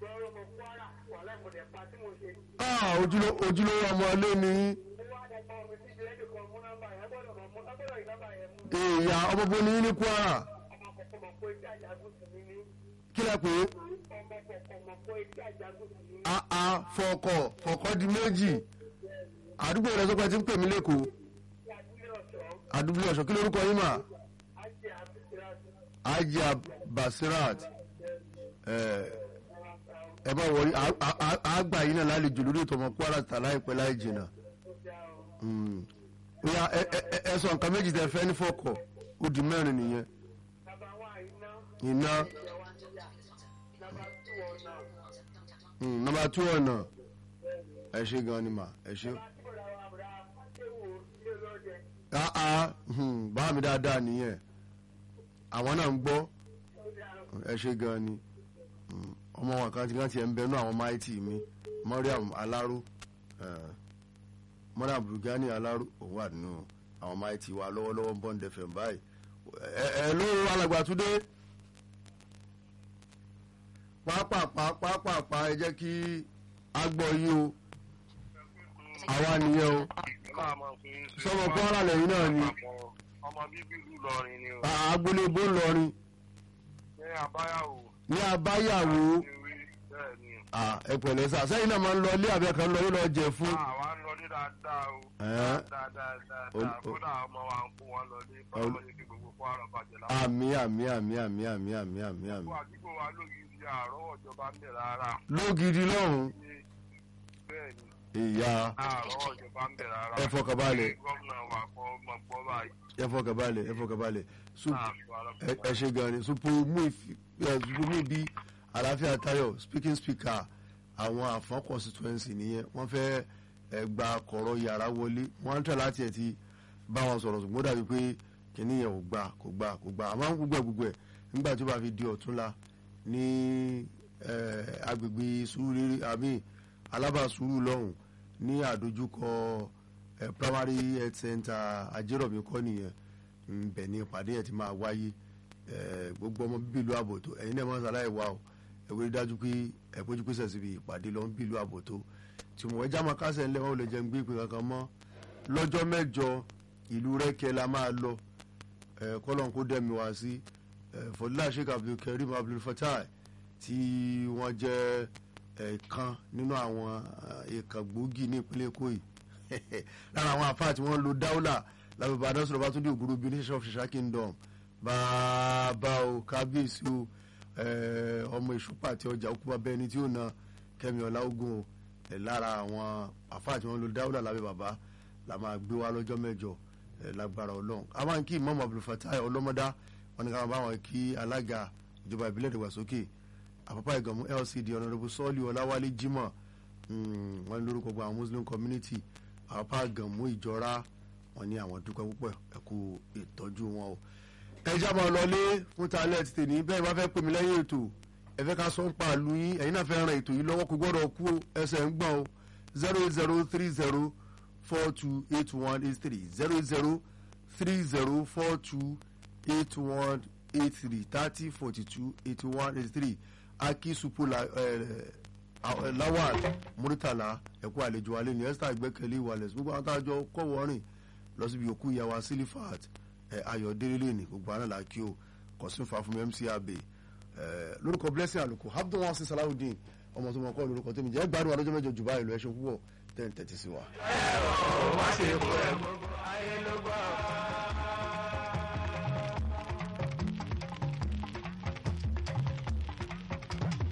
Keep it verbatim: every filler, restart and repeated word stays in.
ah ojúlówó ọmọ ilé ni ìyá ọmọ bó ní ní Kwara kí lẹ pé àà fọkọ fọkọ di méjì àdúgbò rẹ sọpẹ tí ń pè mí lẹ́kọ̀ọ́ àdúgbò ọ̀ṣọ́ kí lórúkọ yín mà Ajia Basirat ẹ bá wọrí àgbà yìí náà lálejò lórí ètò ọmọ Kwara tà láìpẹ́ láì jìnnà ẹ sọ nǹkan méjì tẹ fẹ́ ní fọkọ ó di mẹ́rin nìyẹn iná nọ́mbà two ọ̀nà ẹ ṣe gan ni mà ẹ ṣe. bá mi dáadáa nìyẹn àwọn náà ń gbọ́ ẹ ṣe gan ni ọmọ wọn kan ti kàn tiẹ̀ ń bẹnu àwọn máìtì mi Mariam Alaro Mariam Burgani Alaro òun wà nínú àwọn máìtì wa lọ́wọ́lọ́wọ́ Bond F M báyìí ẹ ló alàgbà Túndé pàápàá pàápàá ẹ jẹ́ kí a gbọ́ yí o àwa nìyẹn o sọmọ Kwara lẹ́yìn náà ni ọmọ bíbí ìlú Ìlọrin ni o agbolébó Ìlọrin ní abáyàwó ní abáyàwó ẹ pẹ̀lẹ́ sà sẹ́yìn náà máa ń lọ ilé àbẹ̀kan lọ yóò lọ jẹ fún. àwa ń lọ ní dáadáa o dáadáa dáadáa kódà ọmọ wa ń kó wọn lọ ní báwo ni kí gbogbo Kwara bàjẹ́ láwọn. àmì àmì àmì àmì àmì àmì àmì àmì. gbogbo àdúgbò wa lógidi àrọ́wọ́ ìjọba ń bẹ̀ rárá. lógidi lọ́hùn. bẹ́ẹ̀ni. ìyá àrọ́wọ́ ìjọba ń bẹ̀ rárá. ẹ fọkànbalẹ̀. gómìnà wa kọ́ ọmọ gbọ́ báyìí. ẹ fọkànbalẹ̀ ẹ fọkànbalẹ̀ ẹ ṣe gan ni supo mú ibi àlàáfíà Táyọ̀ speaking speaker àwọn àfọ́n constituency nìyẹn wọ́n fẹ́ gba kọ̀rọ̀ yàrá wọlé wọ́n ń tẹ̀ láti ẹ̀ ti bá wọn sọ̀rọ̀ ṣùgbọ́n dàbí pé kìíní yẹn ò gbà kò gbà kò gbà àmọ́ gbogbo ẹ̀ gbogbo ẹ̀ nígbà tí ó bá fi di ọ̀túnla ní agbègbè Sùúrùlérè àmì Alábà Sùúrù lọ́hùn ní àdójúkọ primary health center Ajérọ̀mí kọ́ nìyẹn bẹ̀ ní ìpàdé yẹn ti máa wáyé gbogbo ọmọ bíbí ìlú àbòtó ẹ̀yin náà máa ń ṣàlàyé wa o ẹ̀wé dájú pé ẹ̀pẹ́jú pèsè síbi ìpàdé lọ ń bí ìlú àbòtó tí mo ẹja máa kásẹ̀ ńlẹ̀ wọn ò lè jẹun gbé ìpè kankan mọ́ lọ́jọ́ mẹ́jọ ìlú Rẹ́kẹ́ la máa lọ kọ́lọ́n kó dẹ̀mí wá sí Fọdúlà Sheikh Abdul Karim Abdul Fatai tí wọ́n jẹ́ ẹ̀kan nínú àwọn ẹ̀kan gbòógì ní ìpínlẹ̀ Èkó yìí lára àwọn àfáà tí wọ́n lo dáúlà lábẹ́bà adásọ̀rọ̀ bá tún dé ògúrú bíi oníṣẹ́ of Ṣẹ̀ṣà Kingdom bàbá o kábíyèsí o ọmọ ìṣúpà àti ọjà òkú bàbá ẹni tí ó na Kẹ́mi Ọláògùn o lára àwọn àfáà tí wọ́n lo dáúlà lábẹ́ bàbá la máa gbé wá lọ́jọ́ mẹ́jọ lágbára Ọlọ́run a máa ń kí Imam Abdul Fatai Ọlọ́mọdá wọn ni ká máa bá wọn kí alága ìjọba ìbílẹ̀ ìdàgbàsókè Àpápá Ìgànmú L C D Honorable Sọ́ọ̀lì Ọláwálé Jimoh wọn ní lórúkọ gbogbo àwọn Muslim community Àpápá Ìgànmú Ìjọra wọn ní àwọn dúpẹ́ púpọ̀ ẹ kú ìtọ́jú wọn o. ẹ já máa lọlé fún talẹ̀ ti tèmi bẹ́ẹ̀ bá fẹ́ pè mí lẹ́yìn ètò ẹ fẹ́ ká sọ ń pa àlù yín ẹ̀yin náà fẹ́ ran ètò yìí lọ́wọ́ kó gbọ́dọ̀ kú ẹsẹ̀ ń gbọ́n o zero eight zero three zero four two eight one eight three zero eight zero three zero four two eight one eight three thirty forty two eighty one eighty three aki supola lawal muritala ẹ̀kú àlejò alẹ́ ní esther ìgbẹ́kẹ̀lé wales gbogbo àwọn tájọ kọ́wọ́ rìn lọ síbi òkú ìyàwó sílífàt ayọ̀dẹ́rẹ́lẹ́ ní gbogbo àwọn àlàkí o kọ̀sùn fà fún mi mc abe lórúkọ blessing àlùkò abdul wasin salawudeen ọmọ tó mọ kọ́ lórúkọ tèmi jẹ́ gbádùn àdójọ́ mẹ́jọ jù báyìí lọ ẹ̀ṣẹ̀ púpọ̀ tẹ̀ ń tẹ̀tí sí wa. ẹ ọ̀ wá ṣe kú ẹ